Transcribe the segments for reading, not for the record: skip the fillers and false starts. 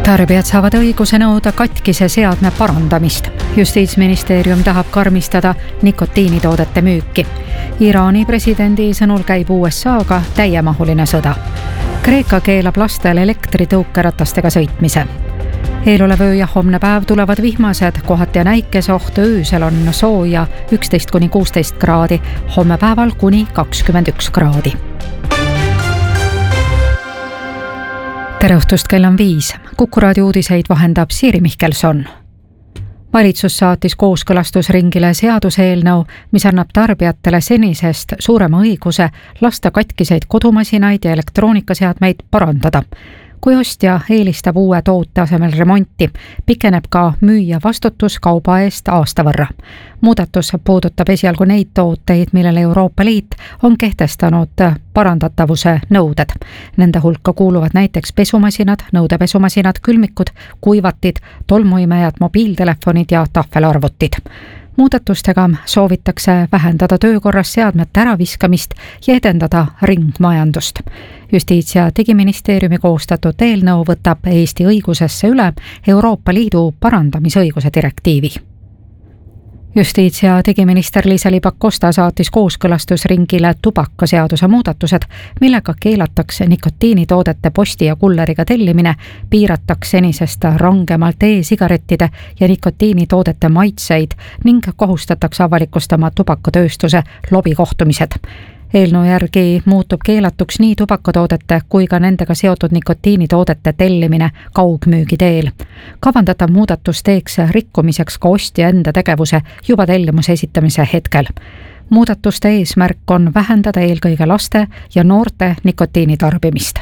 Tarbijad saavad õiguse nõuda katkise seadme parandamist. Justiitsministeerium tahab karmistada nikotiinitoodete müüki. Iraani presidendi sõnul käib USA-ga täiemahuline sõda. Kreeka keelab lastel elektritõukeratastega sõitmise. Eelolev öö ja homne päev tulevad vihmased, kohati on äikesoht, öösel on sooja 11–16 kraadi, homme päeval kuni 21 kraadi. Tere õhtust, kell on 5. Kuku raadio uudiseid vahendab Siiri Mihkelson. Valitsus saatis kooskõlastusringile seaduseelnõu, mis annab tarbijatele senisest suurema õiguse lasta katkiseid kodumasinaid ja elektroonikaseadmeid parandada. Kui ostja eelistab uue toote asemel remonti, pikeneb ka müüja vastutus kauba eest aasta võrra. Muudatus puudutab esialgu neid tooteid, millele Euroopa Liit on kehtestanud parandatavuse nõuded. Nende hulka kuuluvad näiteks pesumasinad, nõudepesumasinad, külmikud, kuivatid, tolmuimejad, mobiiltelefonid ja tahvelarvutid. Muudatustega soovitakse vähendada töökorras seadmete äraviskamist ja edendada ringmajandust. Justiits- ja digiministeeriumi koostatud eelnõu võtab Eesti õigusesse üle Euroopa Liidu parandamisõiguse direktiivi. Justiits- ja digiminister Liisa-Ly Pakosta saatis kooskõlastusringile tubakaseaduse muudatused, millega keelatakse nikotiinitoodete posti ja kulleriga tellimine, piiratakse senisest rangemalt e-sigarettide ja nikotiinitoodete maitseid ning kohustatakse avalikustama tubakatööstuse lobikohtumised. Eelnõu järgi muutub keelatuks nii tubakatoodete kui ka nendega seotud nikotiinitoodete tellimine kaugmüügi teel. Kavandatav muudatus teeks rikkumiseks ka ostja enda tegevuse juba tellimuse esitamise hetkel. Muudatuste eesmärk on vähendada eelkõige laste ja noorte nikotiinitarbimist.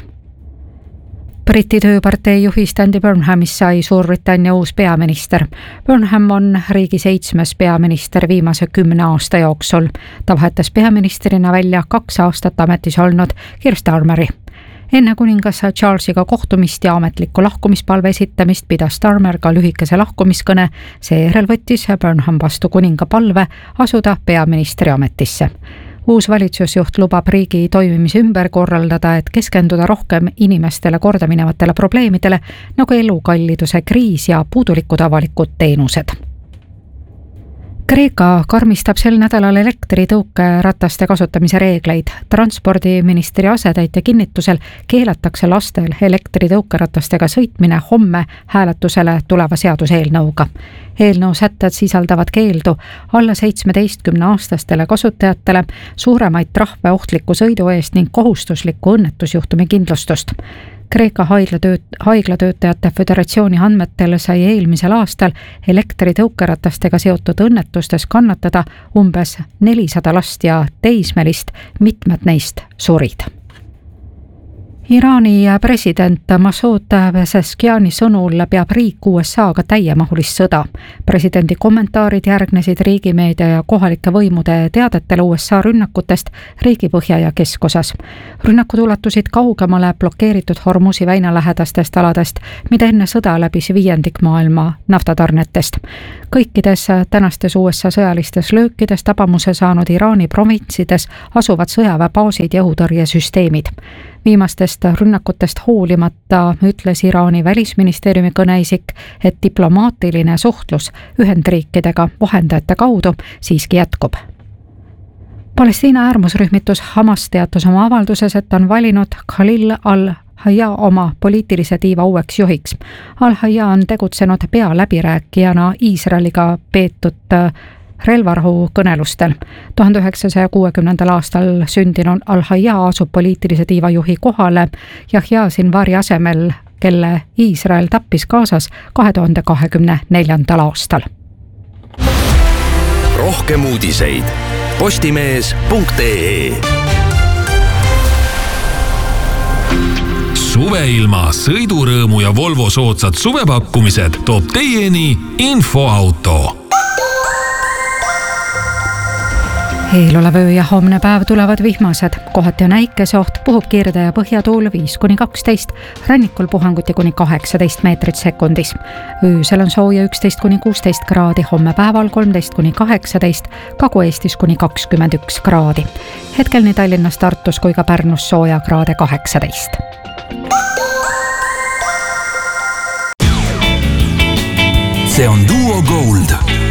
Briti tööpartei juhist Andy Burnhamist sai Suurbritannia uus peaminister. Burnham on riigi 7. peaminister viimase 10 aasta jooksul. Ta vahetas peaministrina välja 2 aastat ametis olnud Keir Starmeri. Enne kuningas Charlesiga kohtumist ja ametlikku lahkumispalve esitamist pidas Starmer ka lühikese lahkumiskõne, seejärel võttis Burnham vastu kuninga palve asuda peaministri ametisse. Uus valitsusjuht lubab riigi toimimise ümber korraldada, et keskenduda rohkem inimestele kordaminevatele probleemidele, nagu elukalliduse kriis ja puudulikud avalikud teenused. Kreeka karmistab sel nädalal elektritõukerataste kasutamise reegleid. Transpordiministri asetäitja kinnitusel keelatakse lastel elektritõukeratastega sõitmine homme hääletusele tuleva seaduseelnõuga. Eelnõu sätted sisaldavad keeldu alla 17-aastastele kasutajatele, suuremaid trahve ohtliku sõidu eest ning kohustuslikku õnnetusjuhtumi kindlustust. Kreeka haiglatöötajate föderatsiooni andmetel sai eelmisel aastal elektritõukeratastega seotud õnnetustes kannatada umbes 400 last ja teismelist, mitmed neist surid. Iraani president Masoud Pezeshkiani sõnul peab riik USA-ga täiemahulist sõda. Presidendi kommentaarid järgnesid riigimeedia ja kohalike võimude teadetele USA rünnakutest riigi põhja- ja keskosas. Rünnakud ulatusid kaugemale blokeeritud Hormuzi väina lähedastest aladest, mida enne sõda läbis 5% maailma naftatarnetest. Kõikides tänastes USA sõjalistes löökides tabamuse saanud Iraani provintsides asuvad sõjaväebaasid ja õhutõrjesüsteemid. Viimastest rünnakutest hoolimata ütles Iraani välisministeeriumi kõneisik, et diplomaatiline suhtlus Ühendriikidega vahendajate kaudu siiski jätkub. Palestiina äärmusrühmitus Hamas teatas oma avalduses, et on valinud Khalil al-Hayya oma poliitilise tiiva uueks juhiks. Al-Hayya on tegutsenud pealäbirääkijana Iisraeliga peetud relvarahu kõnelustel. 1960. aastal sündinud Al-Hayya asub poliitilise tiiva juhi kohale Yahya Sinvari asemel, kelle Iisrael tappis Gazas 2024. aastal. Rohkem uudiseid postimees.ee. Suveilma, sõidurõõmu ja Volvo soodsad suvepakkumised toob teieni Infoauto. Eelolev öö ja homne päev tulevad vihmased, kohati on äikesoht, puhub kirde ja põhjatuul 5–12, rannikul puhanguti kuni 18 meetrit sekundis. Öösel on sooja 11–16 kraadi, homme päeval 13–18, Kagu-Eestis kuni 21 kraadi. Hetkel nii Tallinnas, Tartus kui ka Pärnus sooja kraade 18. see on Duo Gold,